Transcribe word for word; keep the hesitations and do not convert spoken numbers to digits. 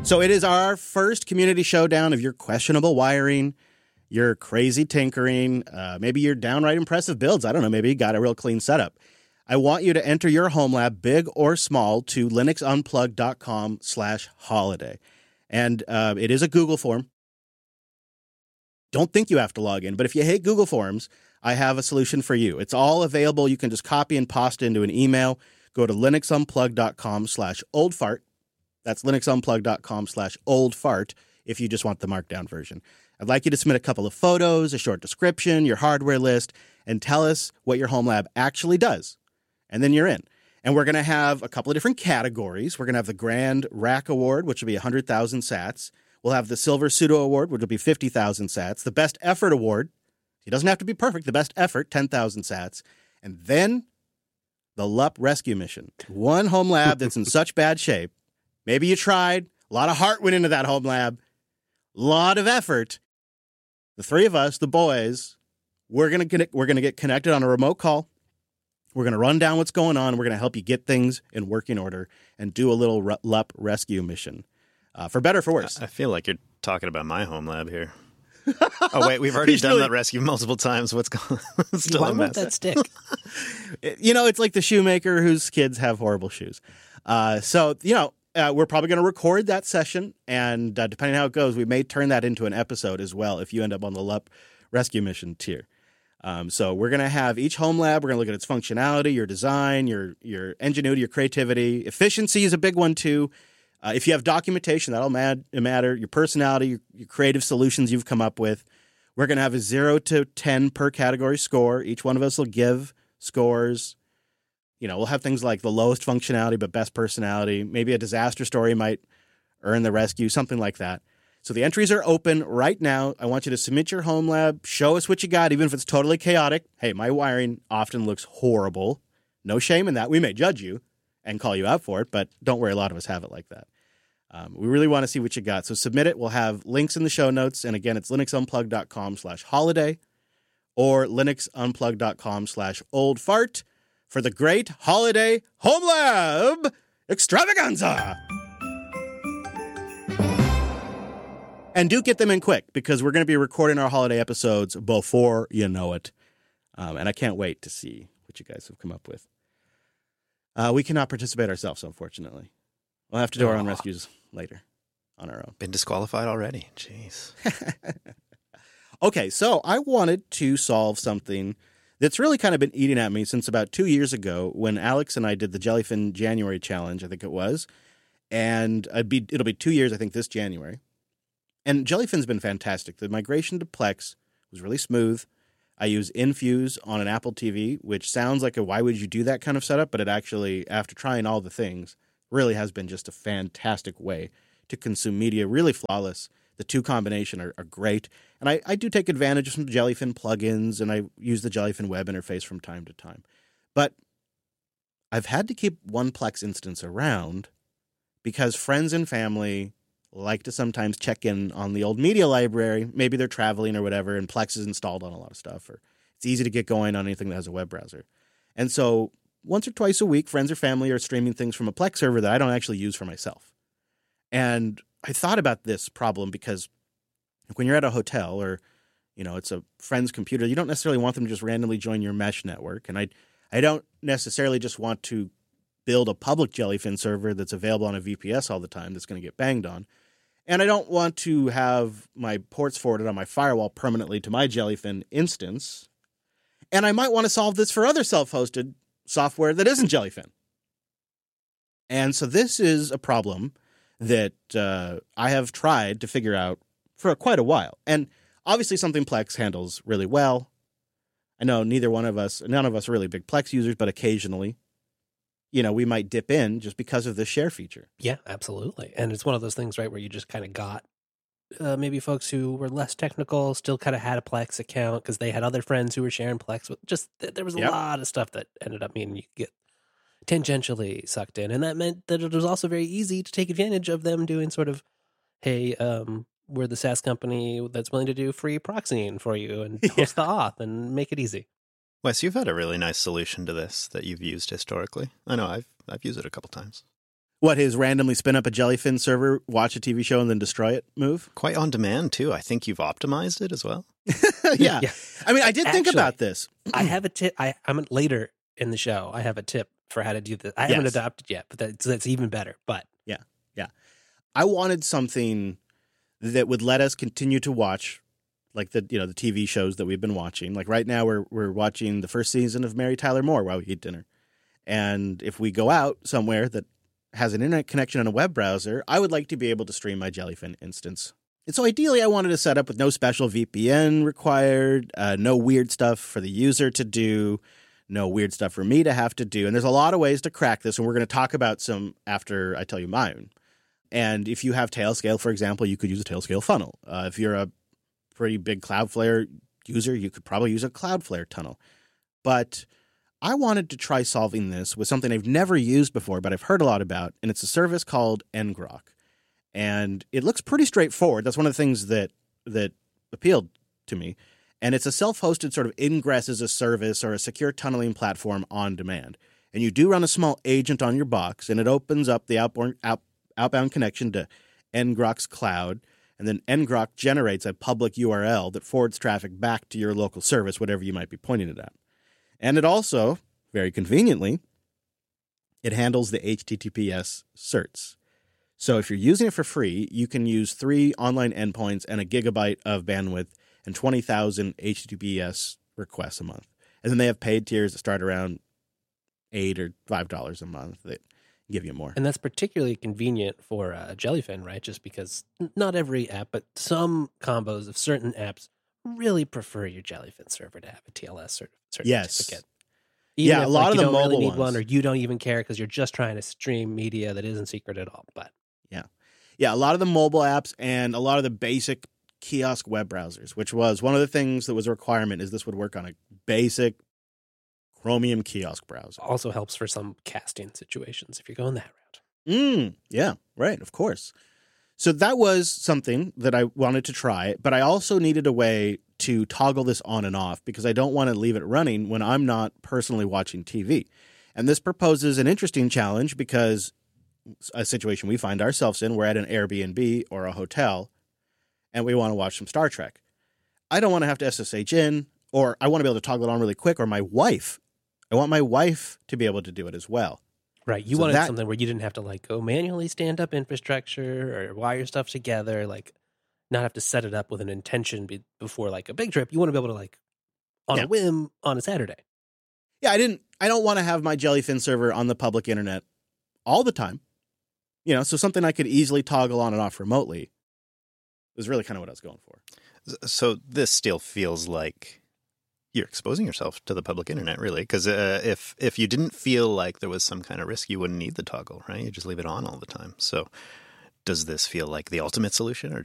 So it is our first community showdown of your questionable wiring, your crazy tinkering, uh, maybe your downright impressive builds. I don't know, maybe you got a real clean setup. I want you to enter your home lab, big or small, to linuxunplugged.com slash holiday. And uh, it is a Google form. Don't think you have to log in, but if you hate Google Forms, I have a solution for you. It's all available. You can just copy and paste into an email. Go to linuxunplugged.com slash oldfart. That's linuxunplugged.com slash oldfart if you just want the markdown version. I'd like you to submit a couple of photos, a short description, your hardware list, and tell us what your home lab actually does. And then you're in. And we're going to have a couple of different categories. We're going to have the Grand Rack Award, which will be one hundred thousand sats. We'll have the Silver Pseudo Award, which will be fifty thousand sats. The Best Effort Award, it doesn't have to be perfect, the Best Effort, ten thousand sats. And then the L U P Rescue Mission. One home lab that's in such bad shape. Maybe you tried. A lot of heart went into that home lab. A lot of effort. The three of us, the boys, we're going to we're going to get connected on a remote call. We're going to run down what's going on. We're going to help you get things in working order and do a little L U P rescue mission. Uh, for better or for worse. I feel like you're talking about my home lab here. Oh, wait, we've already done really... that rescue multiple times. What's going on? Still Why a mess. won't that stick? You know, it's like the shoemaker whose kids have horrible shoes. Uh, so, you know, Uh, we're probably going to record that session, and uh, depending on how it goes, we may turn that into an episode as well if you end up on the L U P Rescue Mission tier. Um, so we're going to have each home lab. We're going to look at its functionality, your design, your your ingenuity, your creativity. Efficiency is a big one, too. Uh, if you have documentation, that'll mad- matter. Your personality, your, your creative solutions you've come up with. We're going to have a zero to ten per category score. Each one of us will give scores. You know, we'll have things like the lowest functionality but best personality. Maybe a disaster story might earn the rescue, something like that. So the entries are open right now. I want you to submit your home lab. Show us what you got, even if it's totally chaotic. Hey, my wiring often looks horrible. No shame in that. We may judge you and call you out for it, but don't worry, a lot of us have it like that. Um, we really want to see what you got. So submit it. We'll have links in the show notes. And again, it's linuxunplugged.com slash holiday or linuxunplugged.com slash oldfart. For the great holiday home lab extravaganza. And do get them in quick because we're going to be recording our holiday episodes before you know it. Um, and I can't wait to see what you guys have come up with. Uh, we cannot participate ourselves, unfortunately. We'll have to do our own rescues later on our own. Been disqualified already. Jeez. Okay, so I wanted to solve something that's really kind of been eating at me since about two years ago when Alex and I did the Jellyfin January challenge, I think it was. And I'd be, it'll be two years, I think, this January. And Jellyfin's been fantastic. The migration to Plex was really smooth. I use Infuse on an Apple T V, which sounds like a why would you do that kind of setup, but it actually, after trying all the things, really has been just a fantastic way to consume media, really flawless. The two combination are, are great. And I, I do take advantage of some Jellyfin plugins, and I use the Jellyfin web interface from time to time. But I've had to keep one Plex instance around because friends and family like to sometimes check in on the old media library. Maybe they're traveling or whatever, and Plex is installed on a lot of stuff, or it's easy to get going on anything that has a web browser. And so once or twice a week, friends or family are streaming things from a Plex server that I don't actually use for myself. And I thought about this problem because when you're at a hotel or, you know, it's a friend's computer, you don't necessarily want them to just randomly join your mesh network. And I I don't necessarily just want to build a public Jellyfin server that's available on a V P S all the time that's going to get banged on. And I don't want to have my ports forwarded on my firewall permanently to my Jellyfin instance. And I might want to solve this for other self-hosted software that isn't Jellyfin. And so this is a problem that uh, I have tried to figure out for quite a while. And obviously something Plex handles really well. I know neither one of us, none of us are really big Plex users, but occasionally, you know, we might dip in just because of the share feature. Yeah, absolutely. And it's one of those things, right, where you just kind of got uh, maybe folks who were less technical still kind of had a Plex account because they had other friends who were sharing Plex. With just there was a yep. lot of stuff that ended up meaning you could get tangentially sucked in. And that meant that it was also very easy to take advantage of them doing sort of, hey, um, we're the SaaS company that's willing to do free proxying for you and host yeah. the auth and make it easy. Wes, you've had a really nice solution to this that you've used historically. I know I've I've used it a couple times. What, his randomly spin up a Jellyfin server, watch a T V show, and then destroy it move? Quite on demand, too. I think you've optimized it as well. yeah. Yeah. I mean, I did think Actually, about this. I have a tip. I, I'm later in the show. I have a tip for how to do this. I haven't Yes. adopted yet, but that's, that's even better. But Yeah, yeah. I wanted something that would let us continue to watch, like the you know the T V shows that we've been watching. Like right now, we're we're watching the first season of Mary Tyler Moore while we eat dinner. And if we go out somewhere that has an internet connection and a web browser, I would like to be able to stream my Jellyfin instance. And so ideally, I wanted to set up with no special V P N required, uh, no weird stuff for the user to do, no weird stuff for me to have to do. And there's a lot of ways to crack this, and we're going to talk about some after I tell you mine. And if you have Tailscale, for example, you could use a Tailscale funnel. Uh, if you're a pretty big Cloudflare user, you could probably use a Cloudflare tunnel. But I wanted to try solving this with something I've never used before, but I've heard a lot about, and it's a service called ngrok. And it looks pretty straightforward. That's one of the things that that appealed to me. And it's a self-hosted sort of ingress as a service or a secure tunneling platform on demand. And you do run a small agent on your box, and it opens up the outbound, out, outbound connection to ngrok's cloud. And then ngrok generates a public U R L that forwards traffic back to your local service, whatever you might be pointing it at. And it also, very conveniently, it handles the H T T P S certs. So if you're using it for free, you can use three online endpoints and a gigabyte of bandwidth and twenty thousand H T T P S requests a month. And then they have paid tiers that start around eight or five dollars a month that give you more. And that's particularly convenient for uh, Jellyfin, right? Just because not every app, but some combos of certain apps really prefer your Jellyfin server to have a T L S cert- certificate. Yes. Even Yeah, if, a lot like, of you the don't really mobile need ones. one, or you don't even care because you're just trying to stream media that isn't secret at all. But Yeah, a lot of the mobile apps and a lot of the basic kiosk web browsers, which was one of the things that was a requirement, is this would work on a basic Chromium kiosk browser. also helps for some casting situations if you're going that route. Mm, yeah, right, of course. So that was something that I wanted to try, but I also needed a way to toggle this on and off because I don't want to leave it running when I'm not personally watching T V. And this proposes an interesting challenge because a situation we find ourselves in, we're at an Airbnb or a hotel, and we want to watch some Star Trek. I don't want to have to S S H in, or I want to be able to toggle it on really quick, or my wife. I want my wife to be able to do it as well. Right. You So wanted that- something where you didn't have to like go manually stand up infrastructure or wire stuff together, like not have to set it up with an intention be- before like a big trip. You want to be able to like on Yeah. a whim on a Saturday. Yeah, I didn't. I don't want to have my Jellyfin server on the public internet all the time. You know, so something I could easily toggle on and off remotely was really kind of what I was going for. So this still feels like you're exposing yourself to the public internet, really, because uh, if if you didn't feel like there was some kind of risk, you wouldn't need the toggle, right? You just leave it on all the time. So does this feel like the ultimate solution, or